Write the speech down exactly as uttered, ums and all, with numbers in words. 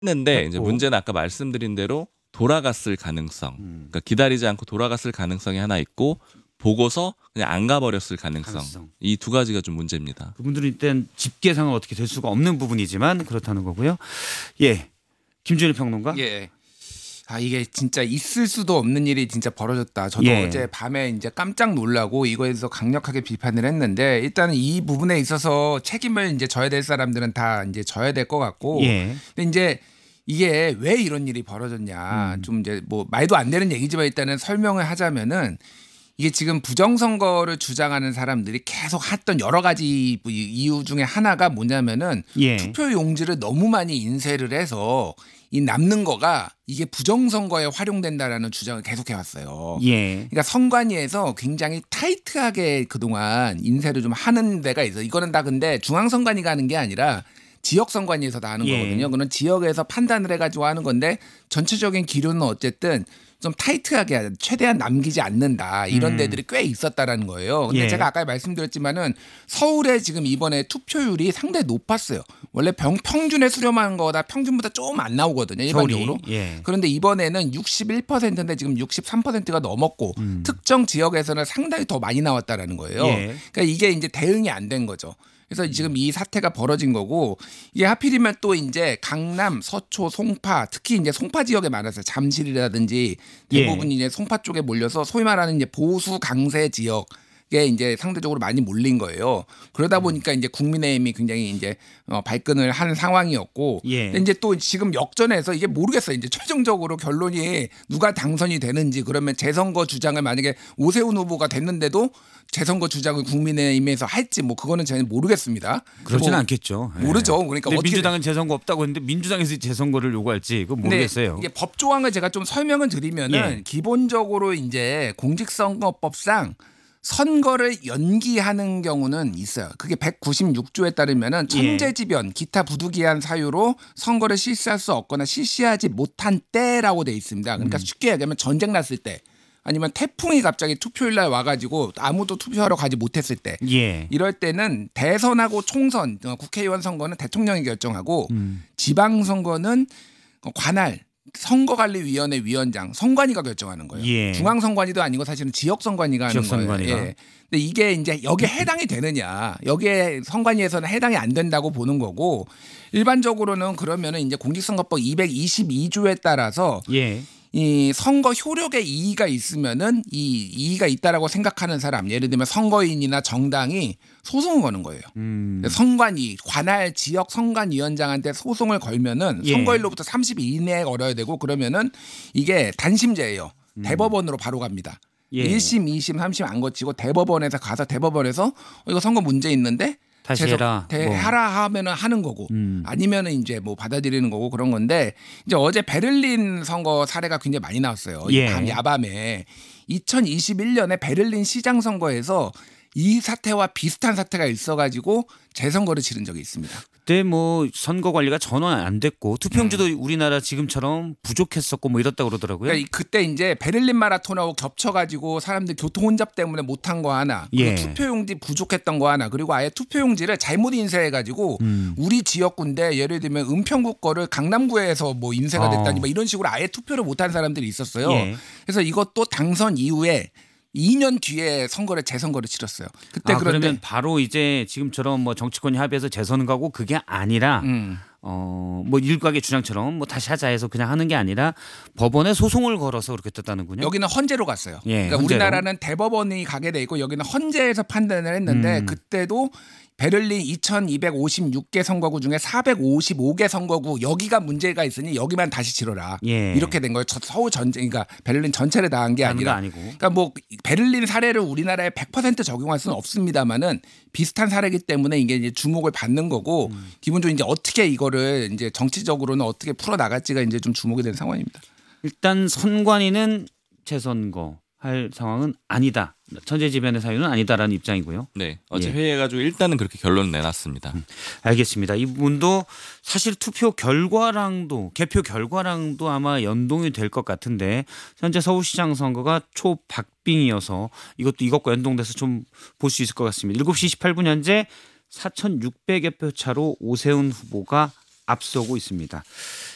했는데 이제 했고. 문제는 아까 말씀드린 대로 돌아갔을 가능성. 음. 그러니까 기다리지 않고 돌아갔을 가능성이 하나 있고 보고서 그냥 안 가버렸을 가능성. 가능성. 이 두 가지가 좀 문제입니다. 그분들은 일단 집계상은 어떻게 될 수가 없는 부분이지만 그렇다는 거고요. 예, 김준일 평론가. 예. 아 이게 진짜 있을 수도 없는 일이 진짜 벌어졌다. 저도 예. 어제 밤에 이제 깜짝 놀라고 이거에서 강력하게 비판을 했는데 일단은 이 부분에 있어서 책임을 이제 져야 될 사람들은 다 이제 져야 될 것 같고. 예. 근데 이제 이게 왜 이런 일이 벌어졌냐. 음. 좀 이제 뭐 말도 안 되는 얘기지만 일단은 설명을 하자면은 이게 지금 부정선거를 주장하는 사람들이 계속 했던 여러 가지 이유 중에 하나가 뭐냐면은 예. 투표 용지를 너무 많이 인쇄를 해서 이 남는 거가 이게 부정선거에 활용된다라는 주장을 계속해 왔어요. 예. 그러니까 선관위에서 굉장히 타이트하게 그동안 인쇄를 좀 하는 데가 있어요. 이거는 다 근데 중앙선관위가 하는 게 아니라 지역선관위에서 다 하는 예. 거거든요. 그건 지역에서 판단을 해가지고 하는 건데 전체적인 기류는 어쨌든 좀 타이트하게 최대한 남기지 않는다 이런 음. 데들이 꽤 있었다라는 거예요. 근데 예. 제가 아까 말씀드렸지만은 서울에 지금 이번에 투표율이 상당히 높았어요. 원래 병, 평균에 수렴하는 거보다 평균보다 조금 안 나오거든요. 일반적으로. 서울이. 예. 그런데 이번에는 육십일 퍼센트인데 지금 육십삼 퍼센트가 넘었고 음. 특정 지역에서는 상당히 더 많이 나왔다라는 거예요. 예. 그러니까 이게 이제 대응이 안 된 거죠. 그래서 지금 이 사태가 벌어진 거고 이게 하필이면 또 이제 강남, 서초, 송파 특히 이제 송파 지역에 많았어요. 잠실이라든지 대부분 예. 이제 송파 쪽에 몰려서 소위 말하는 이제 보수 강세 지역. 게 이제 상대적으로 많이 몰린 거예요. 그러다 보니까 이제 국민의힘이 굉장히 이제 어 발끈을 하는 상황이었고, 예. 근데 이제 또 지금 역전해서 이게 모르겠어요. 이제 최종적으로 결론이 누가 당선이 되는지 그러면 재선거 주장을 만약에 오세훈 후보가 됐는데도 재선거 주장을 국민의힘에서 할지 뭐 그거는 저는 모르겠습니다. 그렇지는 뭐 않겠죠. 예. 모르죠. 그러니까 근데 어떻게 민주당은 재선거 없다고 했는데 민주당에서 재선거를 요구할지 그건 근데 모르겠어요. 이게 법 조항을 제가 좀 설명을 드리면은 예. 기본적으로 이제 공직선거법상 선거를 연기하는 경우는 있어요. 그게 백구십육 조에 따르면은 천재지변, 기타 부득이한 사유로 선거를 실시할 수 없거나 실시하지 못한 때라고 돼 있습니다. 그러니까 쉽게 얘기하면 전쟁 났을 때 아니면 태풍이 갑자기 투표일 날 와가지고 아무도 투표하러 가지 못했을 때 예. 이럴 때는 대선하고 총선, 어, 국회의원 선거는 대통령이 결정하고 음. 지방선거는 관할 선거관리위원회 위원장 선관위가 결정하는 거예요. 예. 중앙선관위도 아니고 사실은 지역선관위가 하는 지역선관위가. 거예요. 예. 근데 이게 이제 여기에 해당이 되느냐, 여기에 선관위에서는 해당이 안 된다고 보는 거고 일반적으로는 그러면은 이제 공직선거법 이백이십이 조에 따라서 예. 이 선거 효력에 이의가 있으면은 이 이의가 있다라고 생각하는 사람, 예를 들면 선거인이나 정당이 소송을 거는 거예요. 음. 선관위, 관할 지역 선관위원장한테 소송을 걸면은 예. 선거일로부터 삼십 일 이내에 걸어야 되고 그러면은 이게 단심제예요. 음. 대법원으로 바로 갑니다. 예. 일 심, 이 심, 삼 심 안 거치고 대법원에서 가서 대법원에서 어, 이거 선거 문제 있는데 다시 재선- 해라. 대- 뭐. 하라 하면은 하는 거고 음. 아니면은 이제 뭐 받아들이는 거고 그런 건데 이제 어제 베를린 선거 사례가 굉장히 많이 나왔어요. 이 예. 밤 야밤에 이천이십일 년에 베를린 시장 선거에서 이 사태와 비슷한 사태가 있어가지고 재선거를 치른 적이 있습니다. 그때 뭐 선거 관리가 전혀 안 됐고 투표용지도 음. 우리나라 지금처럼 부족했었고 뭐 이렇다 그러더라고요. 그러니까 이- 그때 이제 베를린 마라톤하고 겹쳐가지고 사람들 교통 혼잡 때문에 못한 거 하나, 그리고 예. 투표용지 부족했던 거 하나, 그리고 아예 투표용지를 잘못 인쇄해가지고 음. 우리 지역구인데 예를 들면 은평구 거를 강남구에서 뭐 인쇄가 어. 됐다니 뭐 이런 식으로 아예 투표를 못한 사람들이 있었어요. 예. 그래서 이것도 당선 이후에 이 년 뒤에 선거를 재선거를 치렀어요. 그때 아, 그런데 그러면 바로 이제 지금처럼 뭐 정치권이 합의해서 재선 가고 그게 아니라 음. 어 뭐 일각의 주장처럼 뭐 다시 하자 해서 그냥 하는 게 아니라 법원에 소송을 걸어서 그렇게 됐다는군요. 여기는 헌재로 갔어요. 예, 그러니까 헌재로. 우리나라는 대법원이 가게 돼 있고 여기는 헌재에서 판단을 했는데 음. 그때도 베를린 이천이백오십육 개 선거구 중에 사백오십오 개 선거구 여기가 문제가 있으니 여기만 다시 치러라. 예. 이렇게 된 거예요. 저- 서울 전체 그러니까 베를린 전체를 다 한 게 하는 거 아니라. 아니고. 그러니까 뭐 베를린 사례를 우리나라에 백 퍼센트 적용할 수는 없습니다만은 비슷한 사례이기 때문에 이게 이제 주목을 받는 거고 음. 기본적으로 이제 어떻게 이거를 이제 정치적으로는 어떻게 풀어 나갈지가 이제 좀 주목이 되는 상황입니다. 일단 선관위는 재선거 할 상황은 아니다. 천재지변의 사유는 아니다라는 입장이고요. 네, 어제 예. 회의해가지고 일단은 그렇게 결론을 내놨습니다. 알겠습니다. 이 부분도 사실 투표 결과랑도 개표 결과랑도 아마 연동이 될 것 같은데 현재 서울시장 선거가 초박빙이어서 이것도 이것과 연동돼서 좀 볼 수 있을 것 같습니다. 일곱 시 이십팔 분 현재 사천육백여 표 차로 오세훈 후보가 앞서고 있습니다.